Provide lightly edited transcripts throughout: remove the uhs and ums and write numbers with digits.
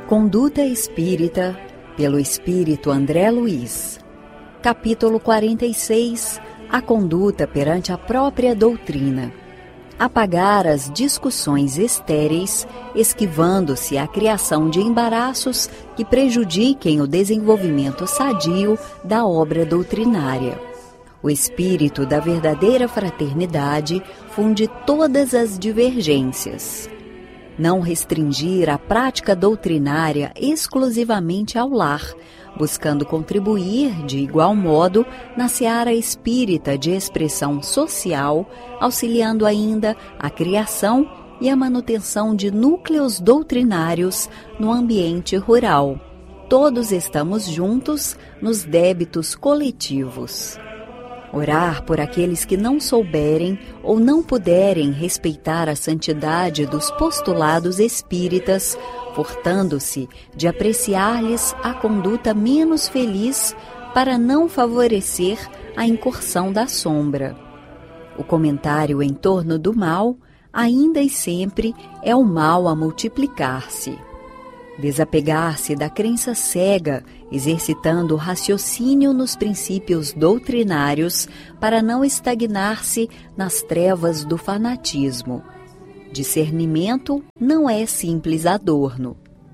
Conduta Espírita, pelo Espírito André Luiz. Capítulo 46. A conduta perante a própria doutrina. Apagar as discussões estéreis, esquivando-se a criação de embaraços que prejudiquem o desenvolvimento sadio da obra doutrinária. O espírito da verdadeira fraternidade funde todas as divergências. Não restringir a prática doutrinária exclusivamente ao lar, buscando contribuir, de igual modo, na seara espírita de expressão social, auxiliando ainda a criação e a manutenção de núcleos doutrinários no ambiente rural. Todos estamos juntos nos débitos coletivos. Orar por aqueles que não souberem ou não puderem respeitar a santidade dos postulados espíritas, furtando-se de apreciar-lhes a conduta menos feliz para não favorecer a incursão da sombra. O comentário em torno do mal, ainda e sempre, é o mal a multiplicar-se. Desapegar-se da crença cega, exercitando o raciocínio nos princípios doutrinários para não estagnar-se nas trevas do fanatismo. Discernimento não é simples adorno.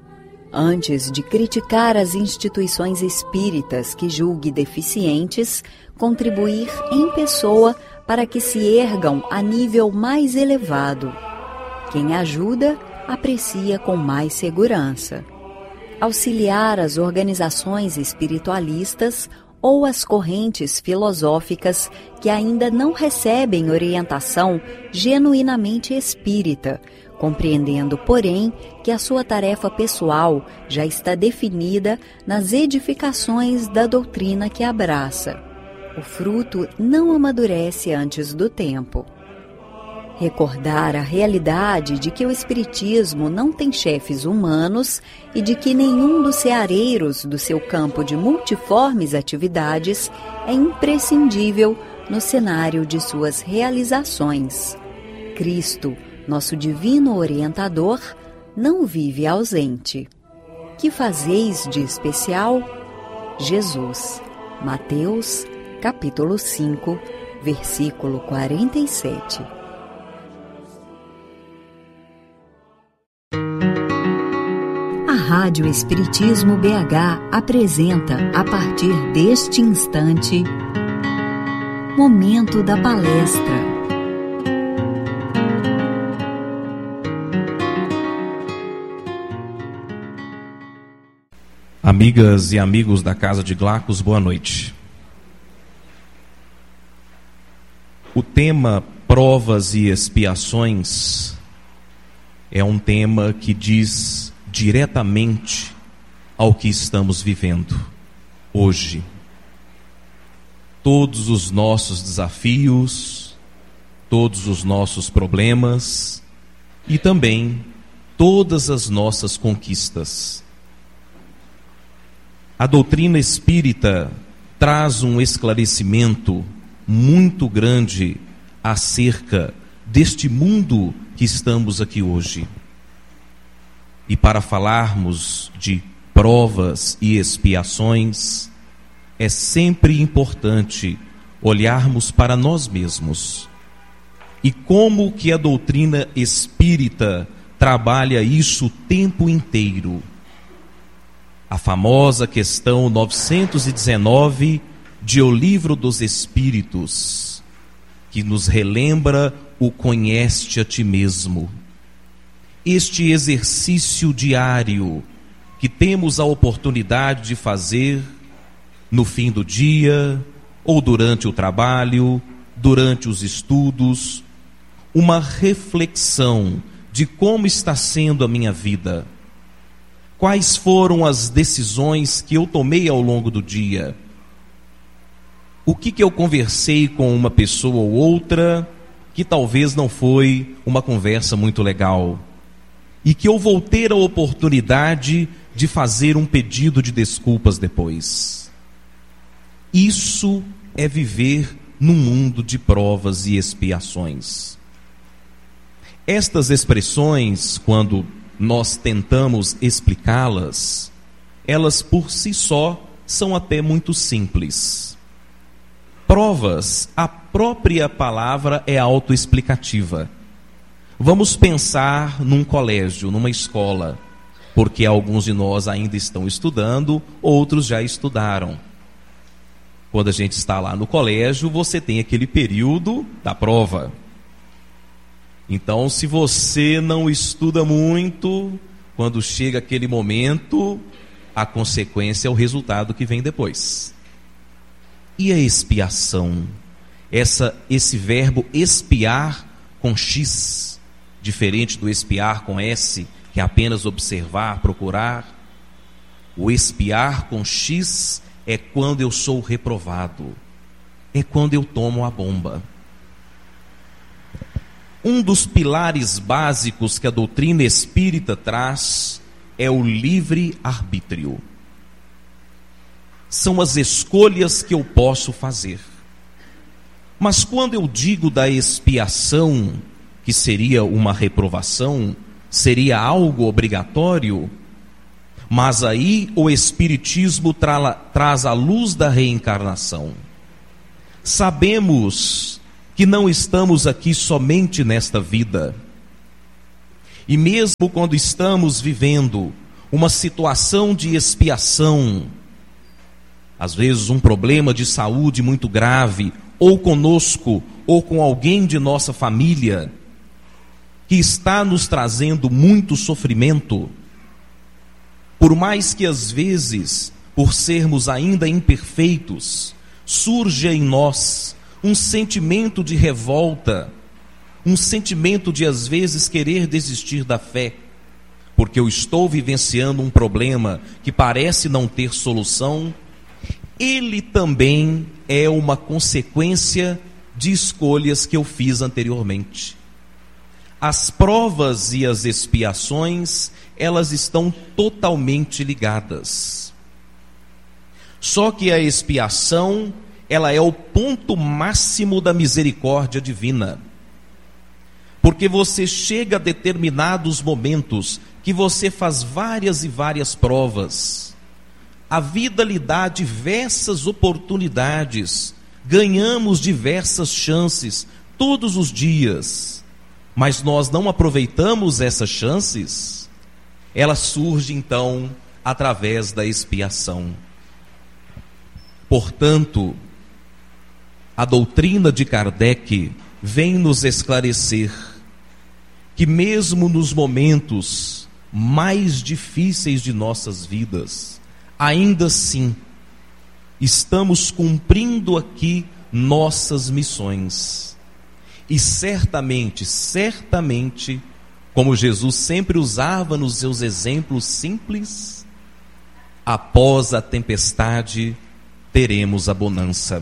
Antes de criticar as instituições espíritas que julgue deficientes, contribuir em pessoa para que se ergam a nível mais elevado. Quem ajuda, aprecia com mais segurança. Auxiliar as organizações espiritualistas ou as correntes filosóficas que ainda não recebem orientação genuinamente espírita, compreendendo, porém, que a sua tarefa pessoal já está definida nas edificações da doutrina que abraça. O fruto não amadurece antes do tempo. Recordar a realidade de que o Espiritismo não tem chefes humanos e de que nenhum dos ceareiros do seu campo de multiformes atividades é imprescindível no cenário de suas realizações. Cristo, nosso divino orientador, não vive ausente. Que fazeis de especial? Jesus. Mateus, capítulo 5, versículo 47. A Rádio Espiritismo BH apresenta, a partir deste instante, Momento da Palestra. Amigas e amigos da Casa de Glacos, boa noite. O tema Provas e Expiações é um tema que diz diretamente ao que estamos vivendo hoje. Todos os nossos desafios, todos os nossos problemas e também todas as nossas conquistas. A doutrina espírita traz um esclarecimento muito grande acerca deste mundo que estamos aqui hoje. E para falarmos de provas e expiações, é sempre importante olharmos para nós mesmos. E como que a doutrina espírita trabalha isso o tempo inteiro. A famosa questão 919 de O Livro dos Espíritos, que nos relembra o conhece a ti mesmo. Este exercício diário que temos a oportunidade de fazer no fim do dia, ou durante o trabalho, durante os estudos, uma reflexão de como está sendo a minha vida. Quais foram as decisões que eu tomei ao longo do dia? O que eu conversei com uma pessoa ou outra que talvez não foi uma conversa muito legal? E que eu vou ter a oportunidade de fazer um pedido de desculpas depois. Isso é viver num mundo de provas e expiações. Estas expressões, quando nós tentamos explicá-las, elas por si só são até muito simples. Provas, a própria palavra é autoexplicativa. Vamos pensar num colégio, numa escola, porque alguns de nós ainda estão estudando, outros já estudaram. Quando a gente está lá no colégio, você tem aquele período da prova. Então, se você não estuda muito, quando chega aquele momento, a consequência é o resultado que vem depois. E a expiação? Esse verbo expiar com X, diferente do espiar com S, que é apenas observar, procurar. O expiar com X é quando eu sou reprovado, é quando eu tomo a bomba. Um dos pilares básicos que a doutrina espírita traz é o livre-arbítrio. São as escolhas que eu posso fazer. Mas quando eu digo da expiação, que seria uma reprovação, seria algo obrigatório, mas aí o Espiritismo traz a luz da reencarnação. Sabemos que não estamos aqui somente nesta vida. E mesmo quando estamos vivendo uma situação de expiação, às vezes um problema de saúde muito grave, ou conosco, ou com alguém de nossa família, que está nos trazendo muito sofrimento, por mais que às vezes, por sermos ainda imperfeitos, surja em nós um sentimento de revolta, um sentimento de às vezes querer desistir da fé, porque eu estou vivenciando um problema que parece não ter solução, ele também é uma consequência de escolhas que eu fiz anteriormente. As provas e as expiações, elas estão totalmente ligadas. Só que a expiação, ela é o ponto máximo da misericórdia divina. Porque você chega a determinados momentos que você faz várias e várias provas. A vida lhe dá diversas oportunidades, ganhamos diversas chances todos os dias, mas nós não aproveitamos essas chances. Ela surge então através da expiação. Portanto, a doutrina de Kardec vem nos esclarecer que mesmo nos momentos mais difíceis de nossas vidas, ainda assim, estamos cumprindo aqui nossas missões. E certamente, como Jesus sempre usava nos seus exemplos simples, após a tempestade teremos a bonança.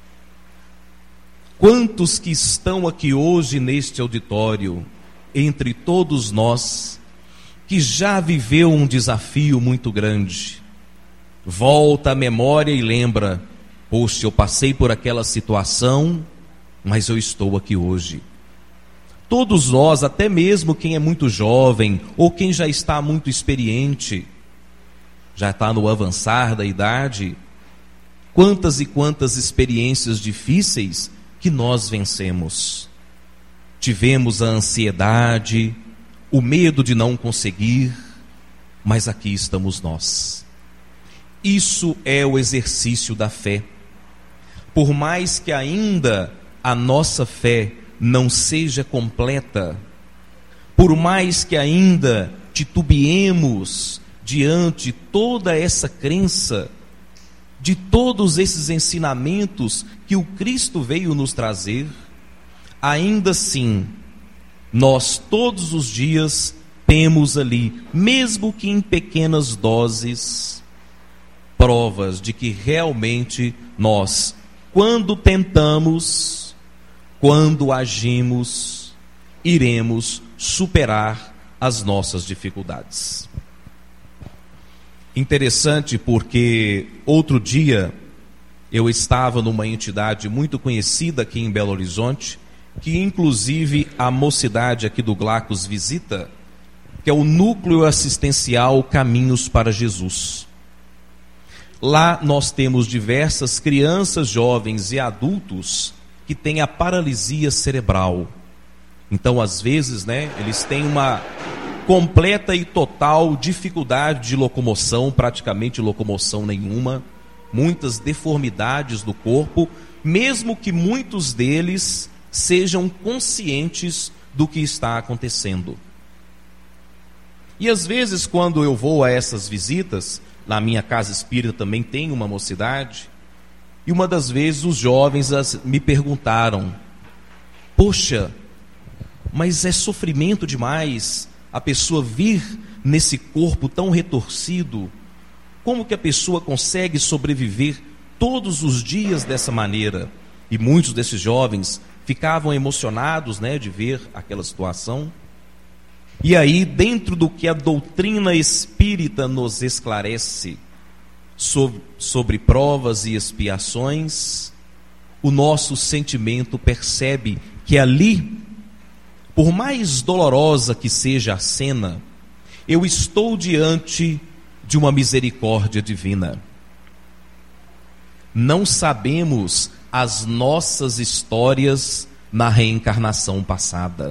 Quantos que estão aqui hoje neste auditório, entre todos nós, que já viveu um desafio muito grande, volta à memória e lembra, poxa, eu passei por aquela situação, mas eu estou aqui hoje. Todos nós, até mesmo quem é muito jovem, ou quem já está muito experiente, já está no avançar da idade, quantas e quantas experiências difíceis que nós vencemos. Tivemos a ansiedade, o medo de não conseguir, mas aqui estamos nós. Isso é o exercício da fé. Por mais que ainda a nossa fé não seja completa, por mais que ainda titubeemos diante de toda essa crença, de todos esses ensinamentos que o Cristo veio nos trazer, ainda assim, nós todos os dias temos ali, mesmo que em pequenas doses, provas de que realmente nós, quando tentamos, quando agimos, iremos superar as nossas dificuldades. Interessante porque outro dia eu estava numa entidade muito conhecida aqui em Belo Horizonte, que inclusive a mocidade aqui do Glacos visita, que é o Núcleo Assistencial Caminhos para Jesus. Lá nós temos diversas crianças, jovens e adultos que têm a paralisia cerebral. Então, às vezes, eles têm uma completa e total dificuldade de locomoção, praticamente locomoção nenhuma, muitas deformidades do corpo, mesmo que muitos deles sejam conscientes do que está acontecendo. E às vezes, quando eu vou a essas visitas, na minha casa espírita também tem uma mocidade, e uma das vezes os jovens me perguntaram: poxa, mas é sofrimento demais a pessoa vir nesse corpo tão retorcido. Como que a pessoa consegue sobreviver todos os dias dessa maneira? E muitos desses jovens ficavam emocionados, de ver aquela situação. E aí, dentro do que a doutrina espírita nos esclarece sobre provas e expiações, o nosso sentimento percebe que ali, por mais dolorosa que seja a cena, eu estou diante de uma misericórdia divina. Não sabemos as nossas histórias na reencarnação passada.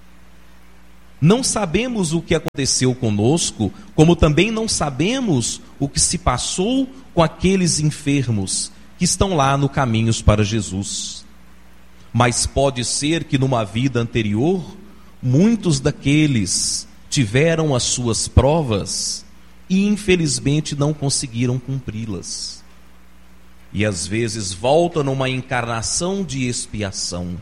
Não sabemos o que aconteceu conosco, como também não sabemos o que se passou com aqueles enfermos que estão lá no Caminhos para Jesus. Mas pode ser que numa vida anterior, muitos daqueles tiveram as suas provas e infelizmente não conseguiram cumpri-las. E às vezes voltam numa encarnação de expiação.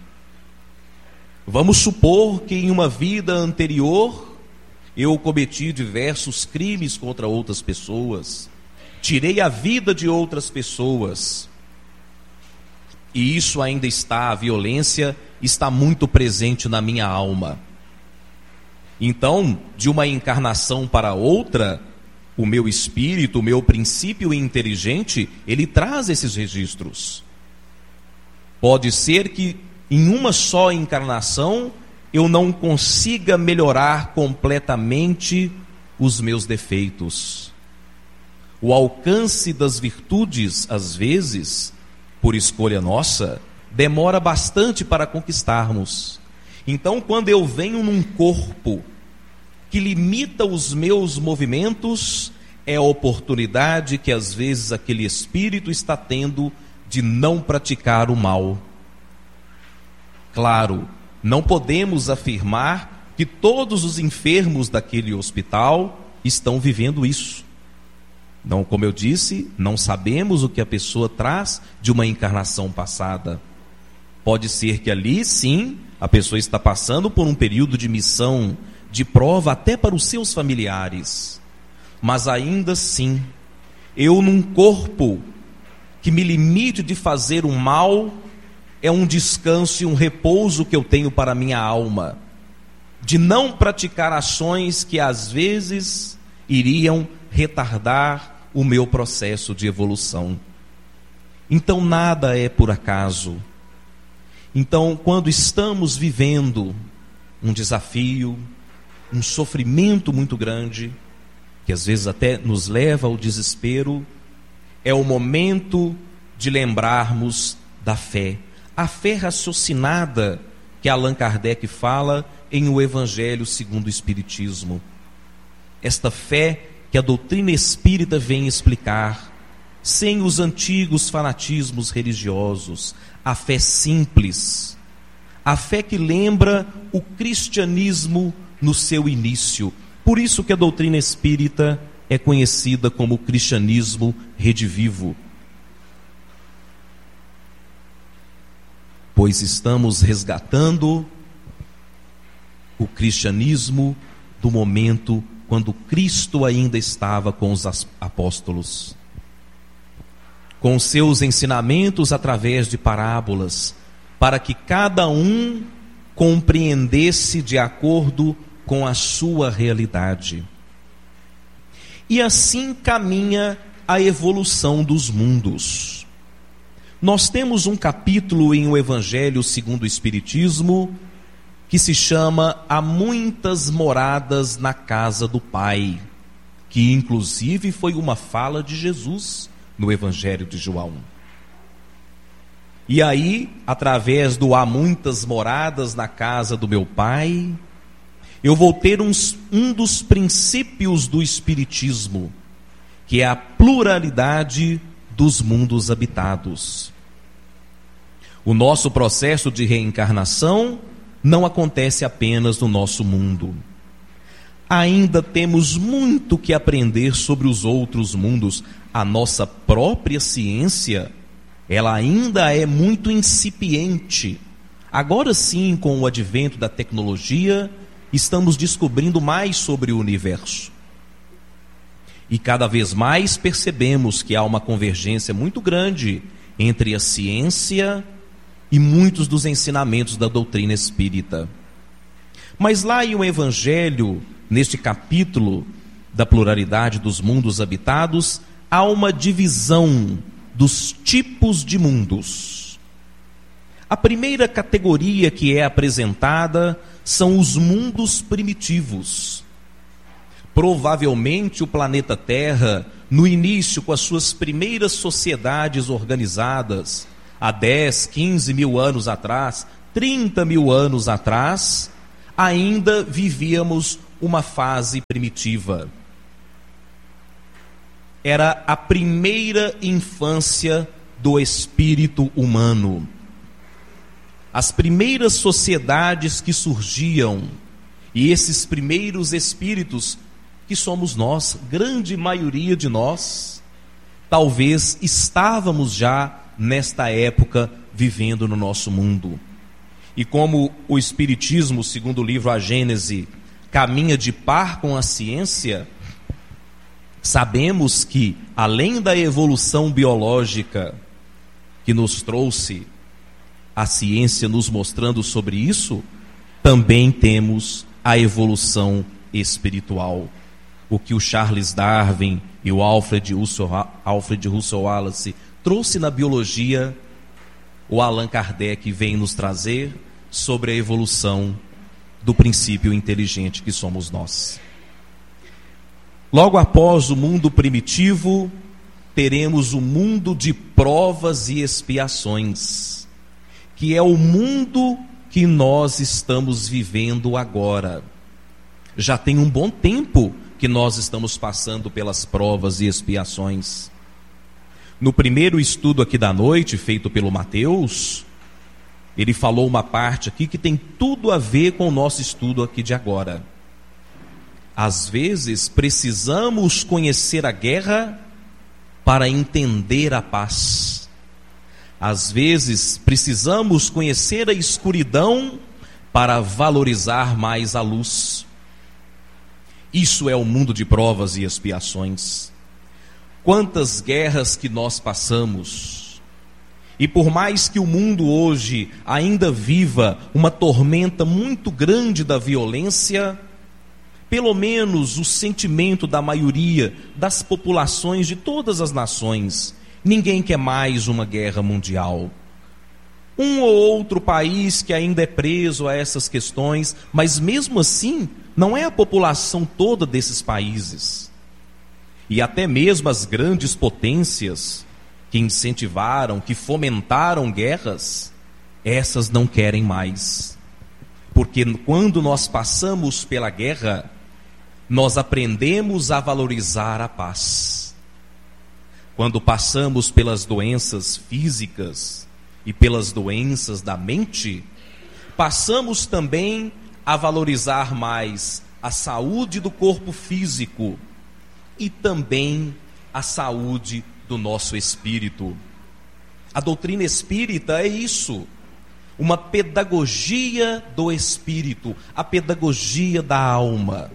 Vamos supor que em uma vida anterior eu cometi diversos crimes contra outras pessoas, tirei a vida de outras pessoas, e isso ainda está, a violência está muito presente na minha alma. Então, de uma encarnação para outra, o meu espírito, o meu princípio inteligente, ele traz esses registros. Pode ser que em uma só encarnação eu não consiga melhorar completamente os meus defeitos. O alcance das virtudes, às vezes, por escolha nossa, demora bastante para conquistarmos. Então, quando eu venho num corpo que limita os meus movimentos, é a oportunidade que às vezes aquele espírito está tendo de não praticar o mal. Claro, não podemos afirmar que todos os enfermos daquele hospital estão vivendo isso. Não, como eu disse, não sabemos o que a pessoa traz de uma encarnação passada. Pode ser que ali, sim, a pessoa está passando por um período de missão, de prova até para os seus familiares. Mas ainda assim, eu num corpo que me limite de fazer o mal, é um descanso e um repouso que eu tenho para a minha alma, de não praticar ações que às vezes iriam retardar o meu processo de evolução. Então nada é por acaso. Então, quando estamos vivendo um desafio, um sofrimento muito grande, que às vezes até nos leva ao desespero, é o momento de lembrarmos da fé. A fé raciocinada que Allan Kardec fala em O Evangelho segundo o Espiritismo. Esta fé que a doutrina espírita vem explicar, sem os antigos fanatismos religiosos, a fé simples, a fé que lembra o cristianismo no seu início. Por isso que a doutrina espírita é conhecida como o cristianismo redivivo. Pois estamos resgatando o cristianismo do momento quando Cristo ainda estava com os apóstolos, com seus ensinamentos através de parábolas, para que cada um compreendesse de acordo com a sua realidade. E assim caminha a evolução dos mundos. Nós temos um capítulo em O Evangelho segundo o Espiritismo que se chama Há Muitas Moradas na Casa do Pai, que inclusive foi uma fala de Jesus no Evangelho de João. E aí, através do Há Muitas Moradas na Casa do meu Pai, eu vou ter um dos princípios do Espiritismo, que é a pluralidade dos mundos habitados. O nosso processo de reencarnação não acontece apenas no nosso mundo. Ainda temos muito que aprender sobre os outros mundos. A nossa própria ciência, ela ainda é muito incipiente. Agora sim, com o advento da tecnologia, estamos descobrindo mais sobre o universo. E cada vez mais percebemos que há uma convergência muito grande entre a ciência e muitos dos ensinamentos da doutrina espírita. Mas lá em o Evangelho, neste capítulo da pluralidade dos mundos habitados, há uma divisão dos tipos de mundos. A primeira categoria que é apresentada são os mundos primitivos. Provavelmente o planeta Terra, no início, com as suas primeiras sociedades organizadas, há 10, 15 mil anos atrás, 30 mil anos atrás, ainda vivíamos uma fase primitiva. Era a primeira infância do espírito humano. As primeiras sociedades que surgiam, e esses primeiros espíritos, que somos nós, grande maioria de nós, talvez estávamos já nesta época vivendo no nosso mundo. E como o Espiritismo, segundo o livro A Gênese, caminha de par com a ciência, sabemos que, além da evolução biológica que nos trouxe a ciência nos mostrando sobre isso, também temos a evolução espiritual. O que o Charles Darwin e o Alfred Russel Wallace trouxe na biologia, o Allan Kardec vem nos trazer sobre a evolução do princípio inteligente que somos nós. Logo após o mundo primitivo, teremos o mundo de provas e expiações, que é o mundo que nós estamos vivendo agora. Já tem um bom tempo que nós estamos passando pelas provas e expiações. No primeiro estudo aqui da noite, feito pelo Mateus, ele falou uma parte aqui que tem tudo a ver com o nosso estudo aqui de agora. Às vezes, precisamos conhecer a guerra para entender a paz. Às vezes, precisamos conhecer a escuridão para valorizar mais a luz. Isso é o mundo de provas e expiações. Quantas guerras que nós passamos. E por mais que o mundo hoje ainda viva uma tormenta muito grande da violência, pelo menos o sentimento da maioria das populações de todas as nações, ninguém quer mais uma guerra mundial. Um ou outro país que ainda é preso a essas questões, mas mesmo assim, não é a população toda desses países. E até mesmo as grandes potências que incentivaram, que fomentaram guerras, essas não querem mais. Porque quando nós passamos pela guerra, nós aprendemos a valorizar a paz. Quando passamos pelas doenças físicas e pelas doenças da mente, passamos também a valorizar mais a saúde do corpo físico e também a saúde do nosso espírito. A doutrina espírita é isso, uma pedagogia do espírito, a pedagogia da alma.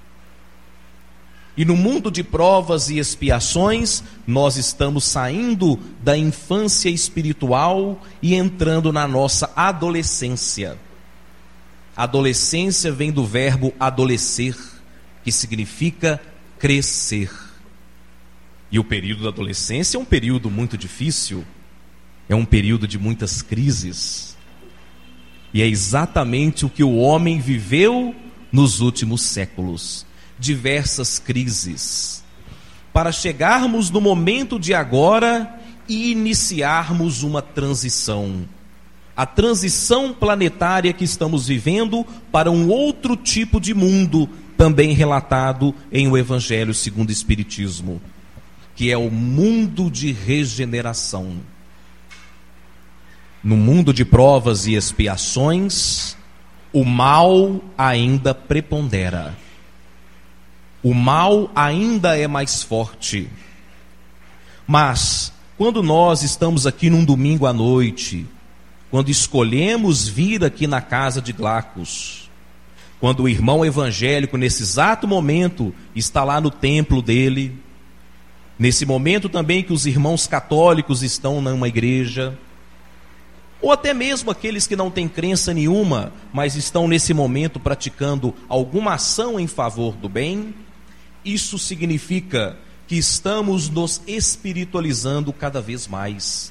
E no mundo de provas e expiações, nós estamos saindo da infância espiritual e entrando na nossa adolescência. Adolescência vem do verbo adolescer, que significa crescer. E o período da adolescência é um período muito difícil, é um período de muitas crises. E é exatamente o que o homem viveu nos últimos séculos. Diversas crises. Para chegarmos no momento de agora e iniciarmos uma transição. A transição planetária que estamos vivendo para um outro tipo de mundo, também relatado em o Evangelho segundo o Espiritismo, que é o mundo de regeneração. No mundo de provas e expiações, o mal ainda prepondera. O mal ainda é mais forte. Mas, quando nós estamos aqui num domingo à noite, quando escolhemos vir aqui na casa de Glacos, quando o irmão evangélico, nesse exato momento, está lá no templo dele, nesse momento também que os irmãos católicos estão numa igreja, ou até mesmo aqueles que não têm crença nenhuma, mas estão nesse momento praticando alguma ação em favor do bem, isso significa que estamos nos espiritualizando cada vez mais.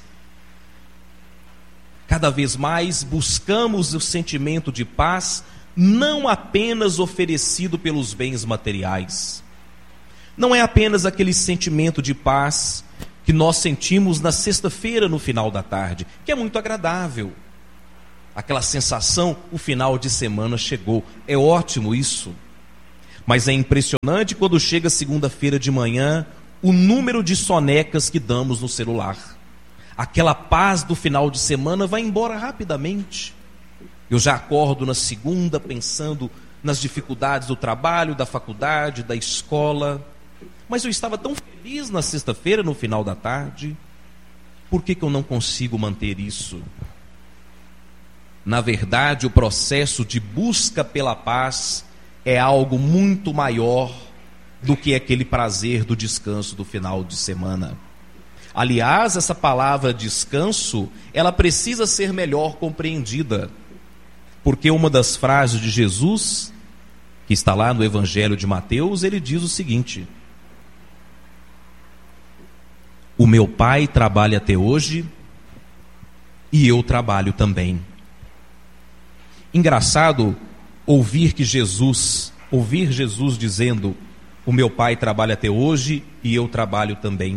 Cada vez mais buscamos o sentimento de paz, não apenas oferecido pelos bens materiais. Não é apenas aquele sentimento de paz que nós sentimos na sexta-feira no final da tarde, que é muito agradável. Aquela sensação, o final de semana chegou. É ótimo isso. Mas é impressionante quando chega segunda-feira de manhã, o número de sonecas que damos no celular. Aquela paz do final de semana vai embora rapidamente. Eu já acordo na segunda pensando nas dificuldades do trabalho, da faculdade, da escola. Mas eu estava tão feliz na sexta-feira, no final da tarde. Por que eu não consigo manter isso? Na verdade, o processo de busca pela paz é algo muito maior do que aquele prazer do descanso do final de semana. Aliás, essa palavra descanso, ela precisa ser melhor compreendida. Porque uma das frases de Jesus, que está lá no Evangelho de Mateus, ele diz o seguinte: o meu Pai trabalha até hoje e eu trabalho também. Engraçado ouvir Jesus dizendo: o meu Pai trabalha até hoje e eu trabalho também.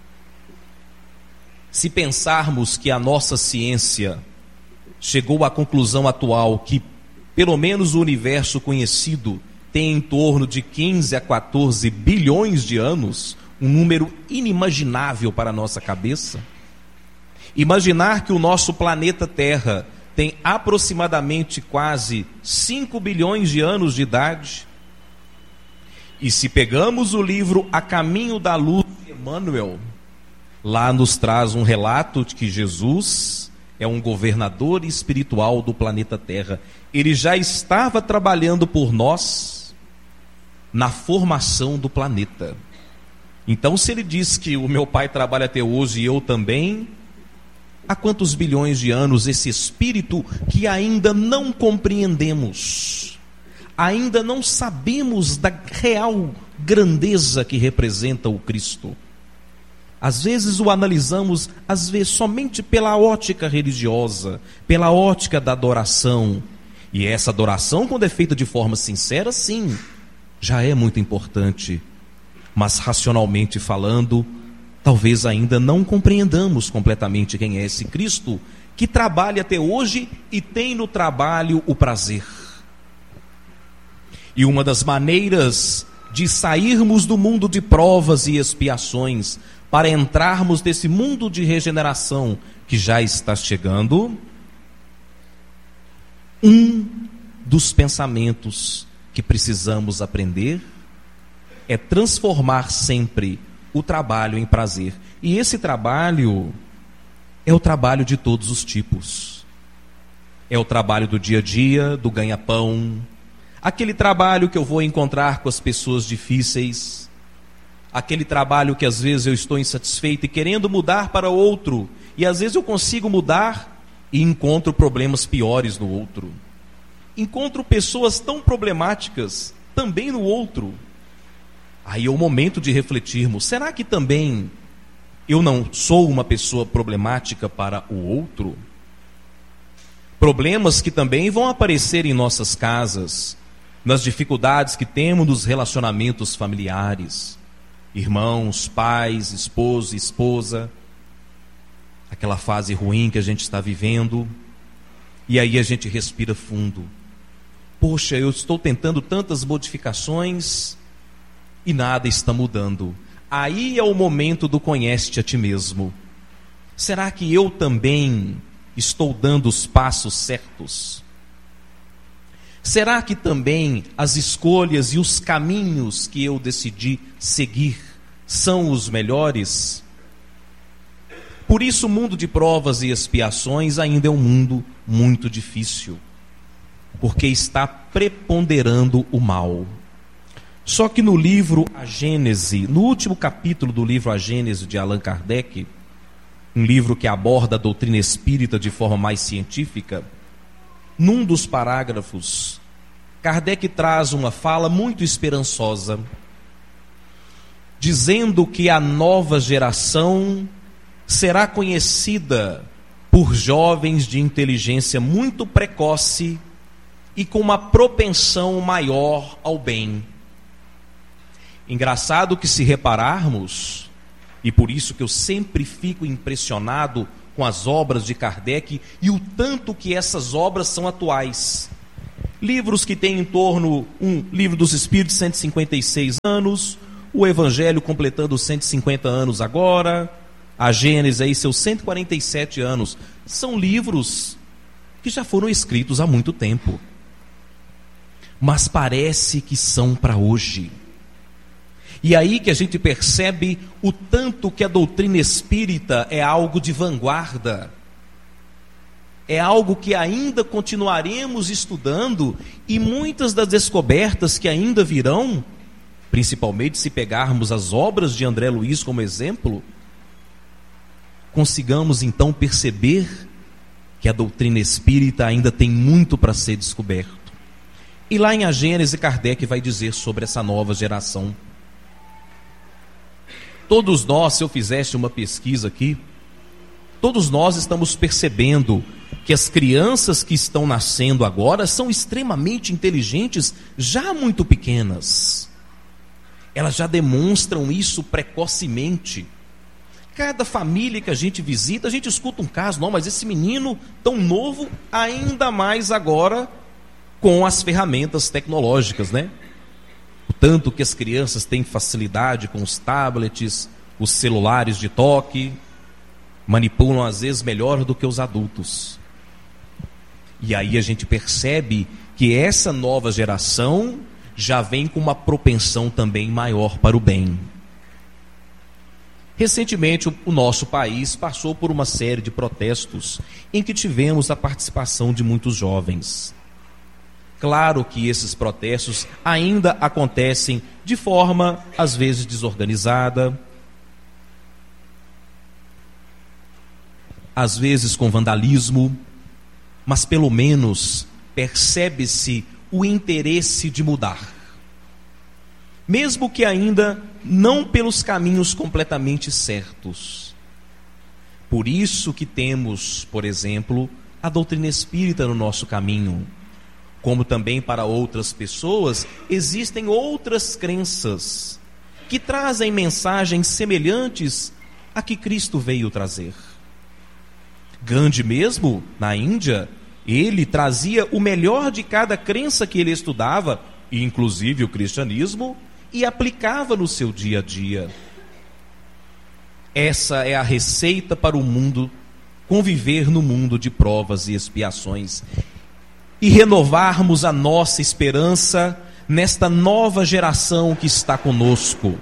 Se pensarmos que a nossa ciência chegou à conclusão atual que pelo menos o universo conhecido tem em torno de 15 a 14 bilhões de anos, um número inimaginável para a nossa cabeça. Imaginar que o nosso planeta Terra tem aproximadamente quase 5 bilhões de anos de idade. E se pegamos o livro A Caminho da Luz de Emmanuel, lá nos traz um relato de que Jesus é um governador espiritual do planeta Terra. Ele já estava trabalhando por nós na formação do planeta. Então, se ele diz que o meu Pai trabalha até hoje e eu também, há quantos bilhões de anos esse espírito que ainda não compreendemos, ainda não sabemos da real grandeza que representa o Cristo. Às vezes o analisamos, às vezes somente pela ótica religiosa, pela ótica da adoração. E essa adoração, quando é feita de forma sincera, sim, já é muito importante. Mas racionalmente falando, talvez ainda não compreendamos completamente quem é esse Cristo que trabalha até hoje e tem no trabalho o prazer. E uma das maneiras de sairmos do mundo de provas e expiações para entrarmos nesse mundo de regeneração que já está chegando, um dos pensamentos que precisamos aprender é transformar sempre o trabalho em prazer. E esse trabalho é o trabalho de todos os tipos. É o trabalho do dia a dia, do ganha-pão, aquele trabalho que eu vou encontrar com as pessoas difíceis, aquele trabalho que às vezes eu estou insatisfeito e querendo mudar para outro, e às vezes eu consigo mudar e encontro problemas piores no outro. Encontro pessoas tão problemáticas também no outro. Aí é o momento de refletirmos: será que também eu não sou uma pessoa problemática para o outro? Problemas que também vão aparecer em nossas casas, nas dificuldades que temos nos relacionamentos familiares, irmãos, pais, esposo, esposa, aquela fase ruim que a gente está vivendo, e aí a gente respira fundo. Poxa, eu estou tentando tantas modificações e nada está mudando. Aí é o momento do conhece-te a ti mesmo. Será que eu também estou dando os passos certos? Será que também as escolhas e os caminhos que eu decidi seguir são os melhores? Por isso o mundo de provas e expiações ainda é um mundo muito difícil, porque está preponderando o mal. Só que no livro A Gênese, no último capítulo do livro A Gênese de Allan Kardec, um livro que aborda a doutrina espírita de forma mais científica, num dos parágrafos, Kardec traz uma fala muito esperançosa, dizendo que a nova geração será conhecida por jovens de inteligência muito precoce e com uma propensão maior ao bem. Engraçado que, se repararmos, e por isso que eu sempre fico impressionado com as obras de Kardec e o tanto que essas obras são atuais. Livros que têm em torno, Livro dos Espíritos, 156 anos, o Evangelho completando 150 anos agora, a Gênesis aí seus 147 anos. São livros que já foram escritos há muito tempo, mas parece que são para hoje. E aí que a gente percebe o tanto que a doutrina espírita é algo de vanguarda, é algo que ainda continuaremos estudando, e muitas das descobertas que ainda virão, principalmente se pegarmos as obras de André Luiz como exemplo, consigamos então perceber que a doutrina espírita ainda tem muito para ser descoberto. E lá em A Gênese, Kardec vai dizer sobre essa nova geração. Todos nós, se eu fizesse uma pesquisa aqui, todos nós estamos percebendo que as crianças que estão nascendo agora são extremamente inteligentes, já muito pequenas. Elas já demonstram isso precocemente. Cada família que a gente visita, a gente escuta um caso, não, mas esse menino tão novo, ainda mais agora com as ferramentas tecnológicas, né? O tanto que as crianças têm facilidade com os tablets, os celulares de toque, manipulam às vezes melhor do que os adultos. E aí a gente percebe que essa nova geração já vem com uma propensão também maior para o bem. Recentemente o nosso país passou por uma série de protestos em que tivemos a participação de muitos jovens. Claro que esses protestos ainda acontecem de forma, às vezes, desorganizada, às vezes com vandalismo, mas pelo menos percebe-se o interesse de mudar. Mesmo que ainda não pelos caminhos completamente certos. Por isso que temos, por exemplo, a doutrina espírita no nosso caminho. Como também para outras pessoas, existem outras crenças que trazem mensagens semelhantes a que Cristo veio trazer. Gandhi mesmo, na Índia, ele trazia o melhor de cada crença que ele estudava, e inclusive o cristianismo, e aplicava no seu dia a dia. Essa é a receita para o mundo, conviver no mundo de provas e expiações, e renovarmos a nossa esperança nesta nova geração que está conosco.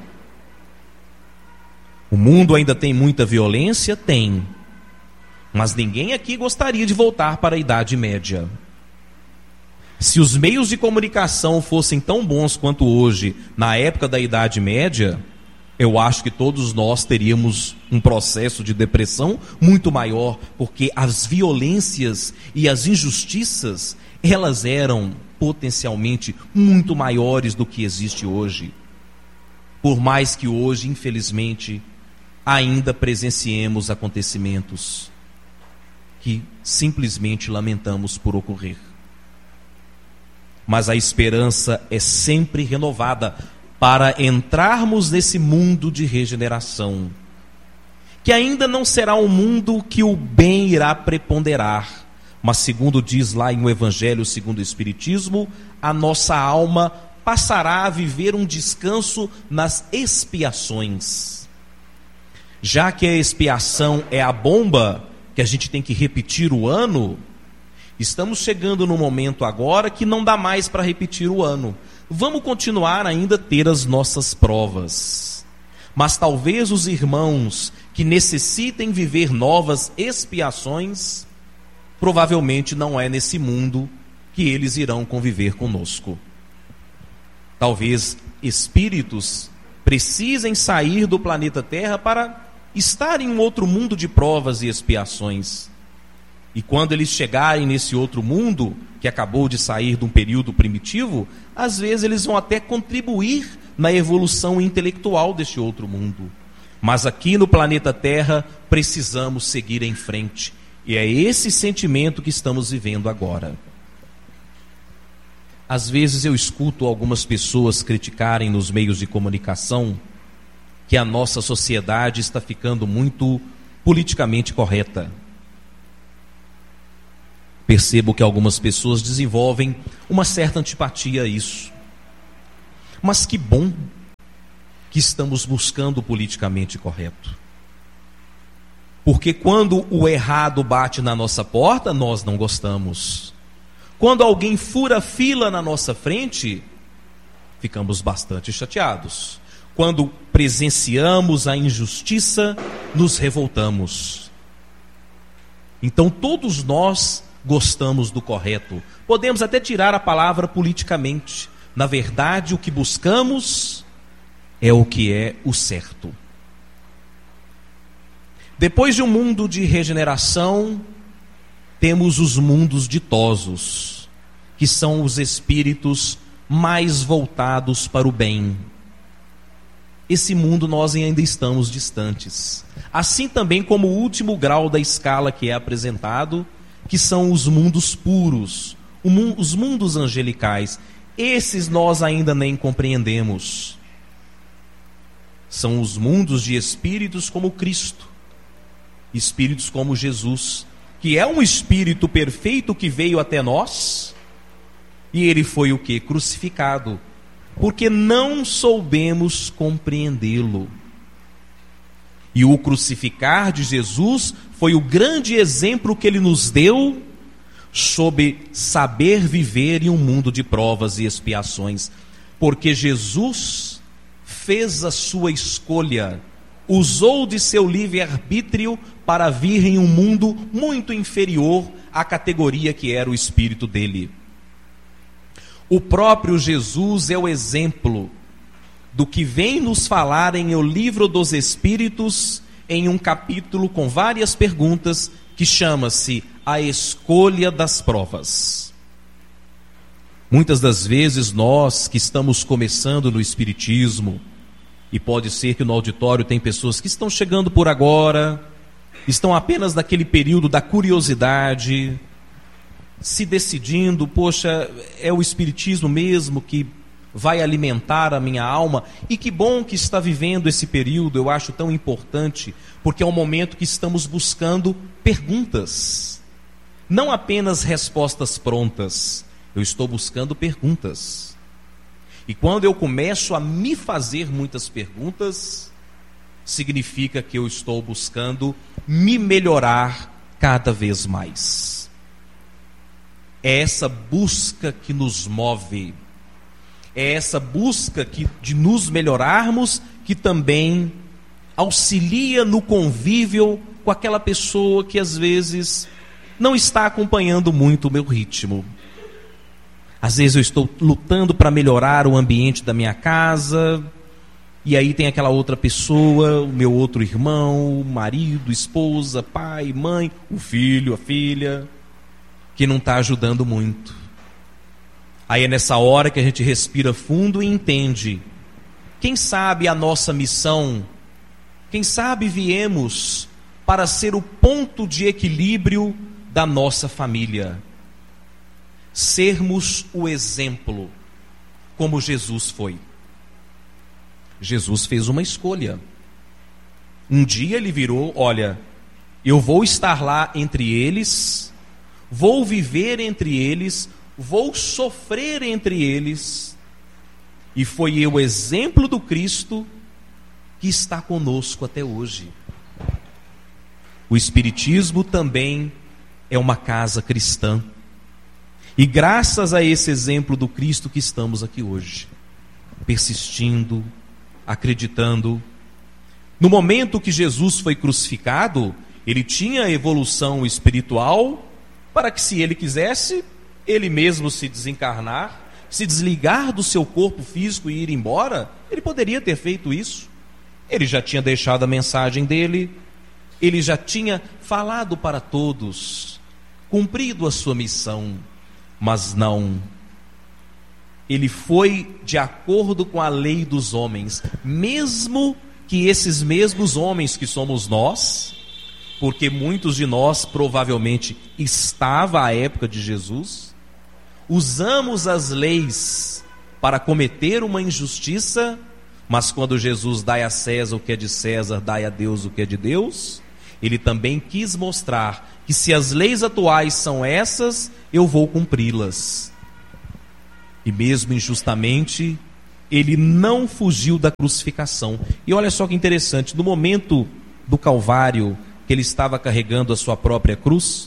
O mundo ainda tem muita violência? Tem. Mas ninguém aqui gostaria de voltar para a Idade Média. Se os meios de comunicação fossem tão bons quanto hoje, na época da Idade Média, eu acho que todos nós teríamos um processo de depressão muito maior, porque as violências e as injustiças, elas eram potencialmente muito maiores do que existe hoje. Por mais que hoje, infelizmente, ainda presenciemos acontecimentos que simplesmente lamentamos por ocorrer. Mas a esperança é sempre renovada para entrarmos nesse mundo de regeneração, que ainda não será um mundo que o bem irá preponderar, mas segundo diz lá em o Evangelho segundo o Espiritismo, a nossa alma passará a viver um descanso nas expiações. Já que a expiação é a bomba que a gente tem que repetir o ano, estamos chegando no momento agora que não dá mais para repetir o ano. Vamos continuar ainda a ter as nossas provas. Mas talvez os irmãos que necessitem viver novas expiações, provavelmente não é nesse mundo que eles irão conviver conosco. Talvez espíritos precisem sair do planeta Terra para estar em um outro mundo de provas e expiações. E quando eles chegarem nesse outro mundo, que acabou de sair de um período primitivo, às vezes eles vão até contribuir na evolução intelectual deste outro mundo. Mas aqui no planeta Terra, precisamos seguir em frente. E é esse sentimento que estamos vivendo agora. Às vezes eu escuto algumas pessoas criticarem nos meios de comunicação que a nossa sociedade está ficando muito politicamente correta. Percebo que algumas pessoas desenvolvem uma certa antipatia a isso. Mas que bom que estamos buscando o politicamente correto. Porque quando o errado bate na nossa porta, nós não gostamos. Quando alguém fura fila na nossa frente, ficamos bastante chateados. Quando presenciamos a injustiça, nos revoltamos. Então todos nós gostamos do correto. Podemos até tirar a palavra politicamente. Na verdade, o que buscamos é o que é o certo. Depois de um mundo de regeneração, temos os mundos ditosos, que são os espíritos mais voltados para o bem. Esse mundo nós ainda estamos distantes. Assim também como o último grau da escala que é apresentado, que são os mundos puros, os mundos angelicais. Esses nós ainda nem compreendemos. São os mundos de espíritos como Cristo, espíritos como Jesus, que é um espírito perfeito que veio até nós, e ele foi o quê? Crucificado, porque não soubemos compreendê-lo. E o crucificar de Jesus foi o grande exemplo que ele nos deu sobre saber viver em um mundo de provas e expiações, porque Jesus fez a sua escolha, usou de seu livre-arbítrio para vir em um mundo muito inferior à categoria que era o espírito dele. O próprio Jesus é o exemplo do que vem nos falar em O Livro dos Espíritos, em um capítulo com várias perguntas, que chama-se A Escolha das Provas. Muitas das vezes nós que estamos começando no Espiritismo, e pode ser que no auditório tem pessoas que estão chegando por agora, estão apenas naquele período da curiosidade, se decidindo, poxa, é o Espiritismo mesmo que vai alimentar a minha alma? E que bom que está vivendo esse período, eu acho tão importante, porque é um momento que estamos buscando perguntas, não apenas respostas prontas. Eu estou buscando perguntas. E quando eu começo a me fazer muitas perguntas, significa que eu estou buscando me melhorar cada vez mais. É essa busca que nos move, é essa busca de nos melhorarmos que também auxilia no convívio com aquela pessoa que às vezes não está acompanhando muito o meu ritmo. Às vezes eu estou lutando para melhorar o ambiente da minha casa, e aí tem aquela outra pessoa, o meu outro irmão, marido, esposa, pai, mãe, o filho, a filha, que não está ajudando muito. Aí é nessa hora que a gente respira fundo e entende. Quem sabe a nossa missão, quem sabe viemos para ser o ponto de equilíbrio da nossa família. Sermos o exemplo, como Jesus foi. Jesus fez uma escolha. Um dia ele virou: olha, eu vou estar lá entre eles, vou viver entre eles, vou sofrer entre eles. E foi o exemplo do Cristo que está conosco até hoje. O Espiritismo também é uma casa cristã. E graças a esse exemplo do Cristo que estamos aqui hoje, persistindo, acreditando. No momento que Jesus foi crucificado, ele tinha evolução espiritual para que, se ele quisesse, ele mesmo se desencarnar, se desligar do seu corpo físico e ir embora, ele poderia ter feito isso. Ele já tinha deixado a mensagem dele, ele já tinha falado para todos, cumprido a sua missão. Mas não, ele foi de acordo com a lei dos homens, mesmo que esses mesmos homens que somos nós, porque muitos de nós provavelmente estavam à época de Jesus, usamos as leis para cometer uma injustiça, mas quando Jesus dá a César o que é de César, dá a Deus o que é de Deus, ele também quis mostrar que se as leis atuais são essas, eu vou cumpri-las. E mesmo injustamente, ele não fugiu da crucificação. E olha só que interessante, no momento do Calvário, que ele estava carregando a sua própria cruz,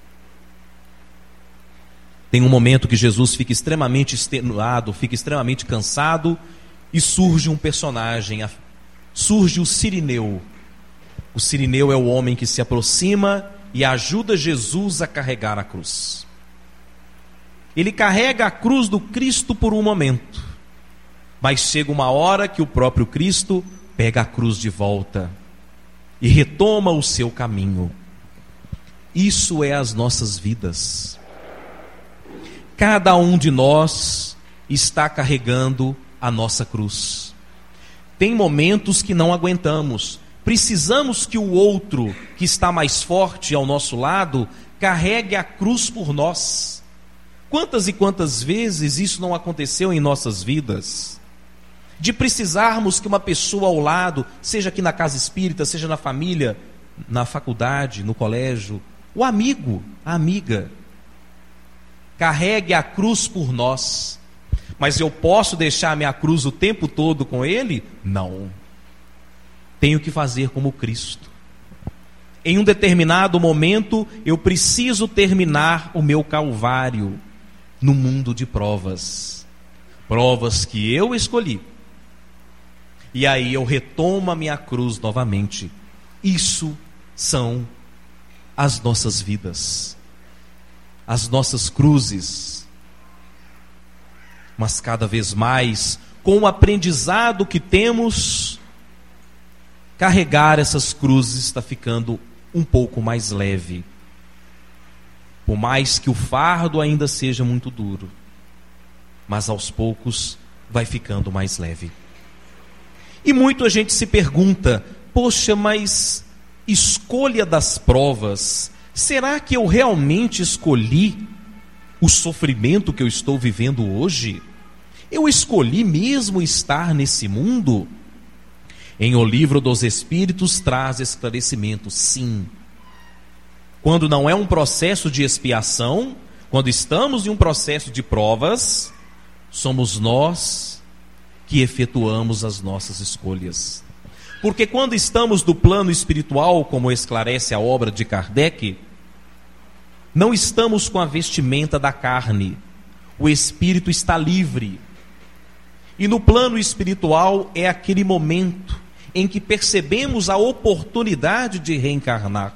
tem um momento que Jesus fica extremamente extenuado, fica extremamente cansado, e surge um personagem, surge o Cirineu. O Cirineu é o homem que se aproxima e ajuda Jesus a carregar a cruz. Ele carrega a cruz do Cristo por um momento, mas chega uma hora que o próprio Cristo pega a cruz de volta e retoma o seu caminho. Isso é as nossas vidas. Cada um de nós está carregando a nossa cruz. Tem momentos que não aguentamos. Precisamos que o outro, que está mais forte ao nosso lado, carregue a cruz por nós. Quantas e quantas vezes isso não aconteceu em nossas vidas? De precisarmos que uma pessoa ao lado, seja aqui na casa espírita, seja na família, na faculdade, no colégio, o amigo, a amiga, carregue a cruz por nós. Mas eu posso deixar minha cruz o tempo todo com ele? Não. Tenho que fazer como Cristo. Em um determinado momento, eu preciso terminar o meu calvário no mundo de provas. Provas que eu escolhi. E aí eu retomo a minha cruz novamente. Isso são as nossas vidas. As nossas cruzes. Mas cada vez mais, com o aprendizado que temos, carregar essas cruzes está ficando um pouco mais leve. Por mais que o fardo ainda seja muito duro, mas aos poucos vai ficando mais leve. E muito a gente se pergunta: poxa, mas escolha das provas, será que eu realmente escolhi o sofrimento que eu estou vivendo hoje? Eu escolhi mesmo estar nesse mundo? Em O Livro dos Espíritos traz esclarecimento, sim. Quando não é um processo de expiação, quando estamos em um processo de provas, somos nós que efetuamos as nossas escolhas. Porque quando estamos no plano espiritual, como esclarece a obra de Kardec, não estamos com a vestimenta da carne, o espírito está livre. E no plano espiritual é aquele momento em que percebemos a oportunidade de reencarnar.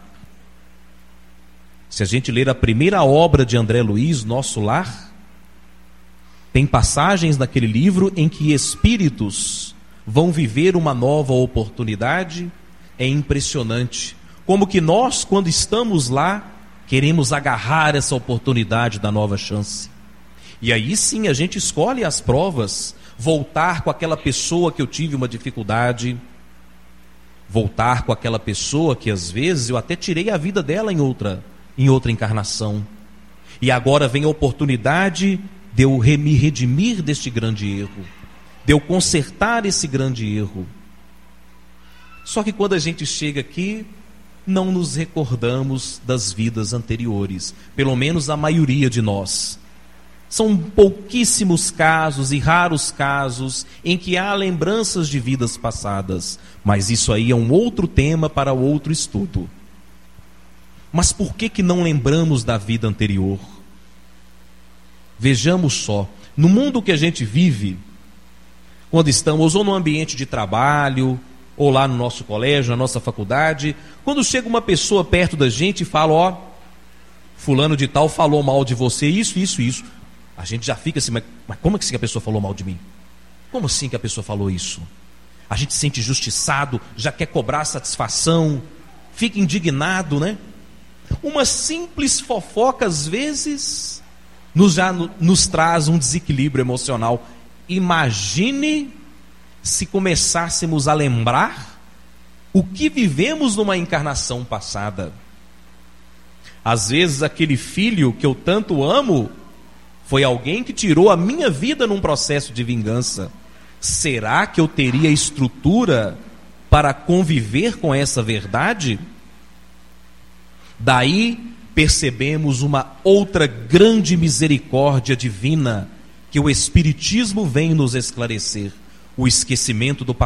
Se a gente ler a primeira obra de André Luiz, Nosso Lar, tem passagens naquele livro em que espíritos vão viver uma nova oportunidade. É impressionante como que nós, quando estamos lá, queremos agarrar essa oportunidade da nova chance. E aí sim a gente escolhe as provas, voltar com aquela pessoa que eu tive uma dificuldade, voltar com aquela pessoa que às vezes eu até tirei a vida dela em outra em outra encarnação. E agora vem a oportunidade de eu me redimir deste grande erro, de eu consertar esse grande erro. Só que quando a gente chega aqui, não nos recordamos das vidas anteriores, pelo menos a maioria de nós. São pouquíssimos casos e raros casos em que há lembranças de vidas passadas, mas isso aí é um outro tema para outro estudo. Mas por que não lembramos da vida anterior? Vejamos só, no mundo que a gente vive, quando estamos ou no ambiente de trabalho, ou lá no nosso colégio, na nossa faculdade, quando chega uma pessoa perto da gente e fala, ó, fulano de tal falou mal de você, isso, a gente já fica assim, mas como é que a pessoa falou mal de mim? Como assim que a pessoa falou isso? A gente se sente injustiçado, já quer cobrar satisfação, fica indignado, né? Uma simples fofoca, às vezes, nos traz um desequilíbrio emocional. Imagine se começássemos a lembrar o que vivemos numa encarnação passada. Às vezes aquele filho que eu tanto amo foi alguém que tirou a minha vida num processo de vingança. Será que eu teria estrutura para conviver com essa verdade? Daí percebemos uma outra grande misericórdia divina que o Espiritismo vem nos esclarecer: o esquecimento do passado.